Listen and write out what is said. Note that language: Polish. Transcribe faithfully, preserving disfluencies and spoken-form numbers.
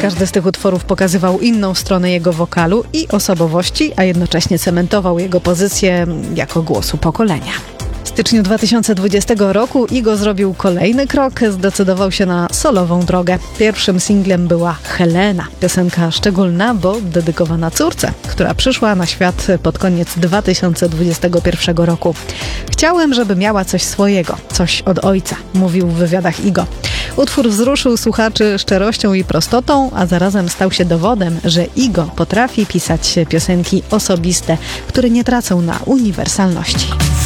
Każdy z tych utworów pokazywał inną stronę jego wokalu i osobowości, a jednocześnie cementował jego pozycję jako głosu pokolenia. W styczniu dwa tysiące dwudziestego roku Igo zrobił kolejny krok, zdecydował się na solową drogę. Pierwszym singlem była Helena, piosenka szczególna, bo dedykowana córce, która przyszła na świat pod koniec dwa tysiące dwudziestego pierwszego roku. Chciałem, żeby miała coś swojego, coś od ojca, mówił w wywiadach Igo. Utwór wzruszył słuchaczy szczerością i prostotą, a zarazem stał się dowodem, że Igo potrafi pisać piosenki osobiste, które nie tracą na uniwersalności.